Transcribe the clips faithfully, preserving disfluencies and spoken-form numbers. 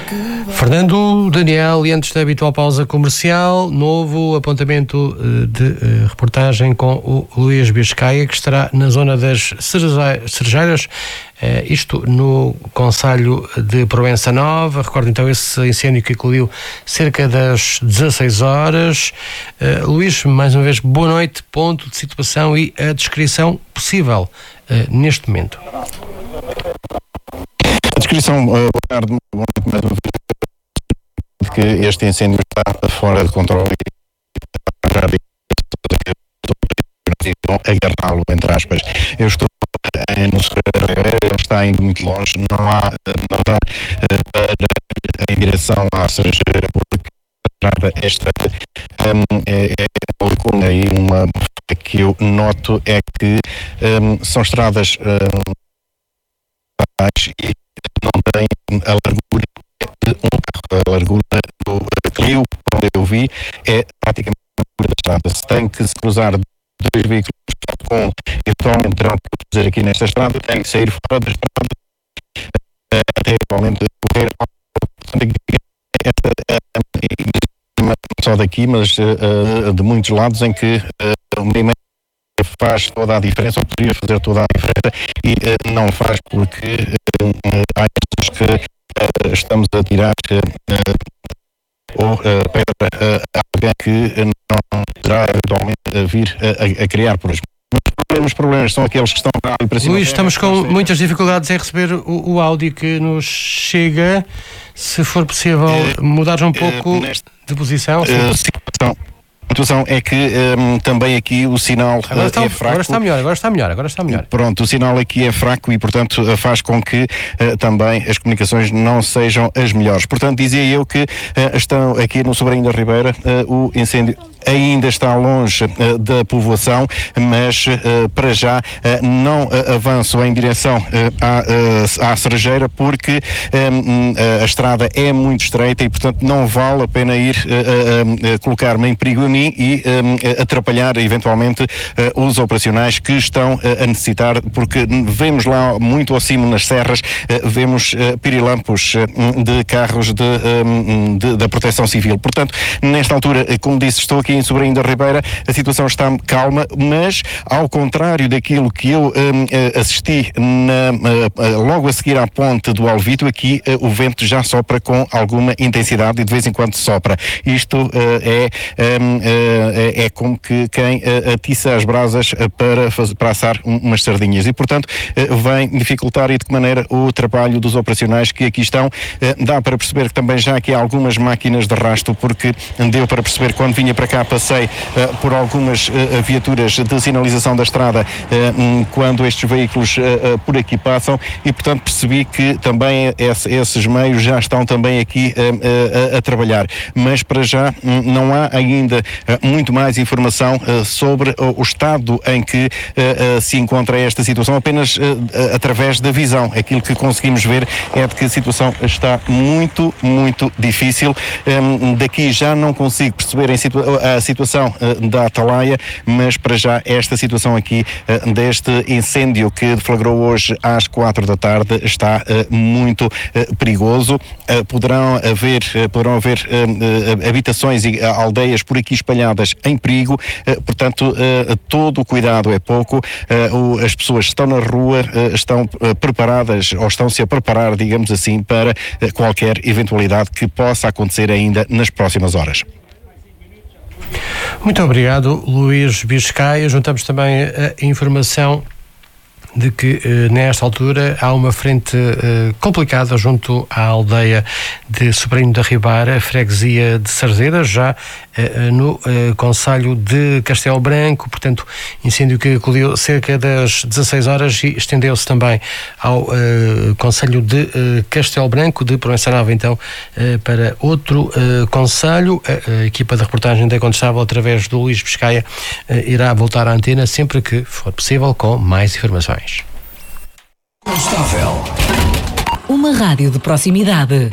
Fernando, Daniel, e antes da habitual pausa comercial, novo apontamento de uh, reportagem com o Luís Biscaia, que estará na zona das Cerejeiras, uh, isto no concelho de Proença Nova. Recordo então esse incêndio que eclodiu cerca das dezasseis horas. Uh, Luís, mais uma vez, boa noite, ponto de situação e a descrição possível uh, neste momento. A descrição, uh, boa tarde, boa noite mais uma vez, de que este incêndio está fora de controle e já agarrá-lo, entre aspas. Eu estou no Serreira, ele está indo muito longe, não há, não dá para, em direção à Cerejeira, porque esta um, é, é uma lacuna, e uma que eu noto é que um, são estradas um, e não têm a largura de um carro. A largura do rio, onde eu vi, é praticamente a largura da estrada. Se tem que se cruzar dois veículos com, eventualmente terão que fazer aqui nesta estrada, tem que sair fora da estrada até eventualmente correr não só daqui, mas uh, de muitos lados, em que uh, o meio faz toda a diferença, ou poderia fazer toda a diferença, e uh, não faz, porque uh, há pessoas que uh, estamos a tirar uh, ou uh, pedra uh, a alguém que uh, não poderá eventualmente uh, vir uh, a, a criar por hoje. Os problemas são aqueles que estão para cima. Luís, estamos com muitas dificuldades em receber o, o áudio que nos chega. Se for possível, uh, mudares um pouco uh, neste, de posição. Uh, situação, a situação é que um, também aqui o sinal agora está, é fraco. Agora está melhor, agora está melhor, agora está melhor. Pronto, o sinal aqui é fraco e, portanto, faz com que uh, também as comunicações não sejam as melhores. Portanto, dizia eu que uh, estão aqui no Sobrinho da Ribeira, uh, o incêndio ainda está longe uh, da povoação, mas uh, para já uh, não uh, avanço em direção uh, à, uh, à Cerejeira, porque um, uh, a estrada é muito estreita e, portanto, não vale a pena ir uh, uh, uh, colocar-me em perigo a mim e um, atrapalhar eventualmente uh, os operacionais que estão uh, a necessitar, porque vemos lá muito acima nas serras, uh, vemos uh, pirilampos uh, de carros de, um, de, da Proteção Civil. Portanto, nesta altura, como disse, estou aqui em Sobrinho da Ribeira, a situação está calma, mas ao contrário daquilo que eu um, assisti na, uh, logo a seguir à ponte do Alvito, aqui uh, o vento já sopra com alguma intensidade e de vez em quando sopra. Isto uh, é, um, uh, é como que quem uh, atiça as brasas uh, para, fazer, para assar um, umas sardinhas e, portanto, uh, vem dificultar e de que maneira o trabalho dos operacionais que aqui estão. Uh, dá para perceber que também já aqui há algumas máquinas de rasto, porque deu para perceber quando vinha para cá, passei uh, por algumas uh, viaturas de sinalização da estrada uh, um, quando estes veículos uh, uh, por aqui passam, e portanto percebi que também esse, esses meios já estão também aqui uh, uh, a trabalhar, mas para já um, não há ainda uh, muito mais informação uh, sobre uh, o estado em que uh, uh, se encontra esta situação, apenas uh, uh, através da visão. Aquilo que conseguimos ver é de que a situação está muito, muito difícil. Um, daqui já não consigo perceber em situa- a situação uh, da Atalaia, mas para já esta situação aqui uh, deste incêndio que deflagrou hoje às quatro da tarde está uh, muito uh, perigoso. Uh, poderão haver, uh, poderão haver uh, uh, habitações e uh, aldeias por aqui espalhadas em perigo, uh, portanto uh, todo o cuidado é pouco. Uh, o, as pessoas estão na rua, uh, estão uh, preparadas, ou estão-se a preparar, digamos assim, para uh, qualquer eventualidade que possa acontecer ainda nas próximas horas. Muito obrigado, Luís Biscaia. Juntamos também a informação de que eh, nesta altura há uma frente eh, complicada junto à aldeia de Sobrinho da Ribeira, freguesia de Cerejeira, já eh, no eh, concelho de Castelo Branco. Portanto, incêndio que eclodiu cerca das dezasseis horas e estendeu-se também ao eh, concelho de eh, Castelo Branco, de Proença Nova, então, eh, para outro eh, concelho. A, a equipa de reportagem da Condestável, através do Luís Biscaia, eh, irá voltar à antena sempre que for possível, com mais informações. Condestável. Uma rádio de proximidade.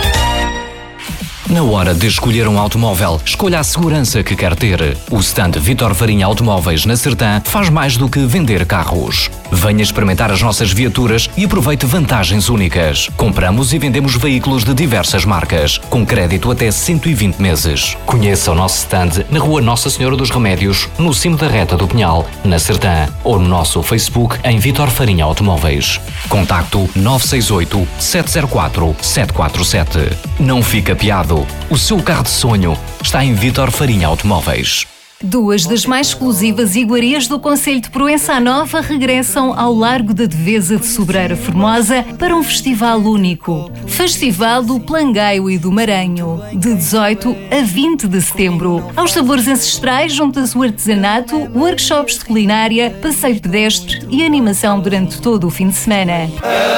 Na hora de escolher um automóvel, escolha a segurança que quer ter. O stand Vítor Farinha Automóveis na Sertã faz mais do que vender carros. Venha experimentar as nossas viaturas e aproveite vantagens únicas. Compramos e vendemos veículos de diversas marcas, com crédito até cento e vinte meses. Conheça o nosso stand na Rua Nossa Senhora dos Remédios, no cimo da Reta do Pinhal, na Sertã, ou no nosso Facebook em Vítor Farinha Automóveis. Contacto nove seis oito, sete zero quatro, sete quatro sete. Não fique apiado. O seu carro de sonho está em Vítor Farinha Automóveis. Duas das mais exclusivas iguarias do concelho de Proença Nova regressam ao Largo da Devesa de Sobreira Formosa para um festival único. Festival do Plangaio e do Maranho, de dezoito a vinte de setembro. Aos sabores ancestrais junta-se o artesanato, workshops de culinária, passeio pedestre e animação durante todo o fim de semana.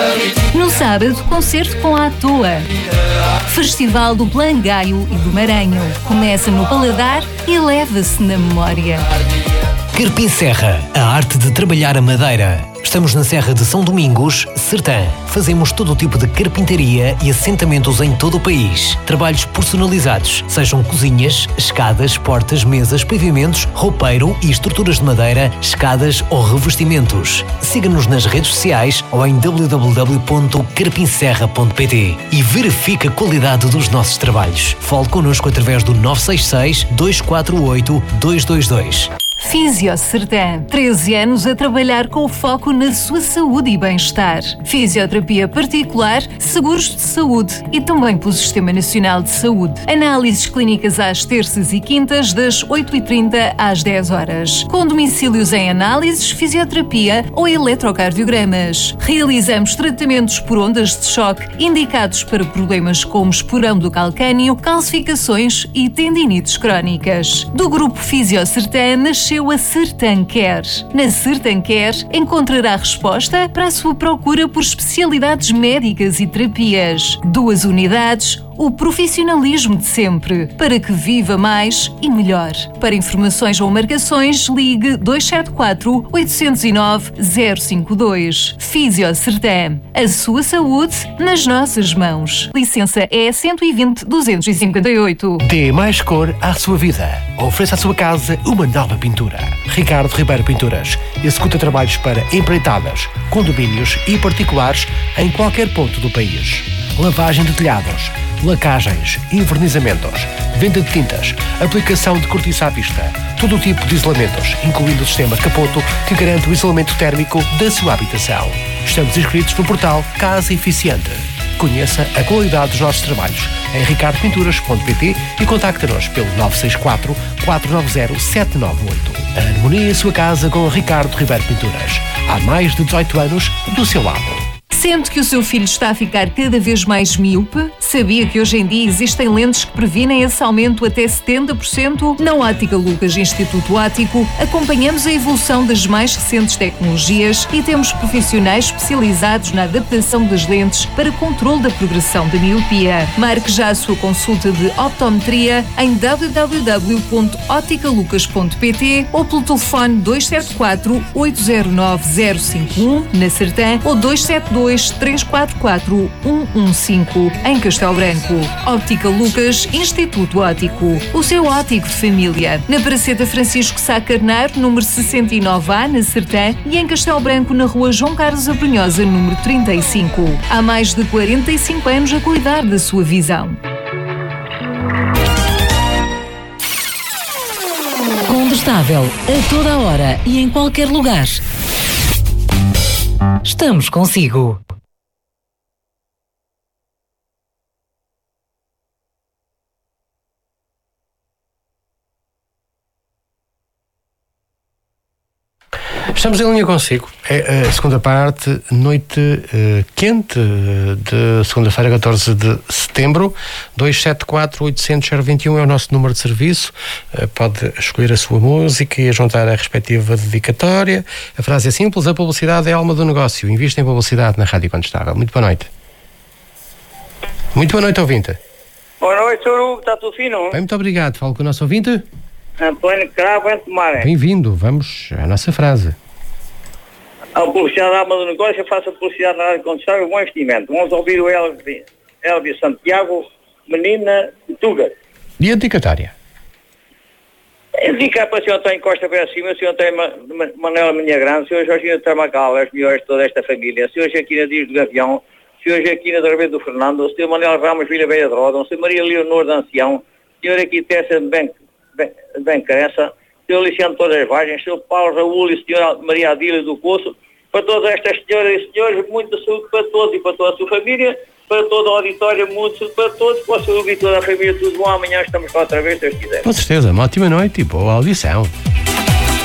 No sábado, concerto com a Toa. Festival do Plangaio e do Maranho. Começa no paladar e leva-se na memória. Carpim Serra, a arte de trabalhar a madeira. Estamos na Serra de São Domingos, Sertã. Fazemos todo o tipo de carpintaria e assentamentos em todo o país. Trabalhos personalizados, sejam cozinhas, escadas, portas, mesas, pavimentos, roupeiro e estruturas de madeira, escadas ou revestimentos. Siga-nos nas redes sociais ou em w w w ponto carpinserra ponto p t e verifique a qualidade dos nossos trabalhos. Fale connosco através do nove seis seis, dois quatro oito, dois dois dois. Fisio Sertã, treze anos a trabalhar com o foco na sua saúde e bem-estar. Fisioterapia particular, seguros de saúde e também pelo Sistema Nacional de Saúde. Análises clínicas às terças e quintas, das oito e trinta às dez horas. Com domicílios em análises, fisioterapia ou eletrocardiogramas. Realizamos tratamentos por ondas de choque indicados para problemas como esporão do calcânio, calcificações e tendinites crónicas. Do grupo Fisio Sertã nasceu a Sertã Care. Na Sertã Care encontrará resposta para a sua procura por especialidades médicas e terapias. Duas unidades, o profissionalismo de sempre, para que viva mais e melhor. Para informações ou marcações, ligue dois sete quatro, oito zero nove, zero cinco dois. Fisio Sertã. A sua saúde nas nossas mãos. Licença E cento e vinte, duzentos e cinquenta e oito. Dê mais cor à sua vida. Ofereça à sua casa uma nova pintura. Ricardo Ribeiro Pinturas executa trabalhos para empreitadas, condomínios e particulares em qualquer ponto do país. Lavagem de telhados, lacagens, envernizamentos, venda de tintas, aplicação de cortiça à vista, todo o tipo de isolamentos, incluindo o sistema Capoto, que garante o isolamento térmico da sua habitação. Estamos inscritos no portal Casa Eficiente. Conheça a qualidade dos nossos trabalhos em ricardo pinturas ponto p t e contacte-nos pelo nove seis quatro, quatro nove zero, sete nove oito. Harmonia em sua casa com Ricardo Ribeiro Pinturas. Há mais de dezoito anos do seu lado. Sente que o seu filho está a ficar cada vez mais míope? Sabia que hoje em dia existem lentes que previnem esse aumento até setenta por cento? Na Ótica Lucas Instituto Óptico, acompanhamos a evolução das mais recentes tecnologias e temos profissionais especializados na adaptação das lentes para controle da progressão da miopia. Marque já a sua consulta de optometria em w w w ponto ótica lucas ponto p t ou pelo telefone dois sete quatro, oito zero nove, zero cinco um na Sertã ou dois sete dois, três quatro quatro, um um cinco em Castelo Branco. Óptica Lucas Instituto Óptico. O seu óptico de família. Na Praceta Francisco Sá Carneiro, número sessenta e nove A, na Sertã, e em Castelo Branco, na Rua João Carlos Abrunhosa, número trinta e cinco. Há mais de quarenta e cinco anos a cuidar da sua visão. Contestável, a toda a hora e em qualquer lugar. Estamos consigo. Estamos em linha consigo. É a segunda parte, noite uh, quente de segunda-feira, catorze de setembro. dois sete quatro, oito zero zero, zero dois um é o nosso número de serviço. Uh, pode escolher a sua música e juntar a respectiva dedicatória. A frase é simples: a publicidade é a alma do negócio. Invista em publicidade na Rádio Contestável. Muito boa noite. Muito boa noite, ouvinte. Boa noite, senhor Hugo. Está tudo fino? Bem, muito obrigado. Falo com o nosso ouvinte. Antônio Cravo, em Tomar. Bem-vindo. Vamos à nossa frase. A publicidade da alma do negócio, faça publicidade na Rádio Contestável, bom investimento. Vamos ouvir o Elvis, Elvis Santiago, Menina Tuga. E a dedicatória? Indicar para o senhor António Costa para cima, o senhor António Ma Manuel Minha Grande, o senhor Jorginho Tramagal, as melhores de toda esta família, o senhor Jaquina Dias do Gavião, o senhor Jaquina de Arbedo do Fernando, o senhor Manuel Ramos Vila Beira de Roda, o senhor Maria Leonor de Ancião, o senhor Aquitessa de Ben, ben, ben Carença, o senhor Alexandre Torres Vargens, o senhor Paulo Raul e o senhor Maria Adília do Poço, para todas estas senhoras e senhores, muita saúde para todos e para toda a sua família, para todo o auditório, muita saúde para todos, para a saúde e toda a família, tudo bom. Amanhã estamos lá outra vez, se Deus quiser. Com certeza, uma ótima noite e boa audição.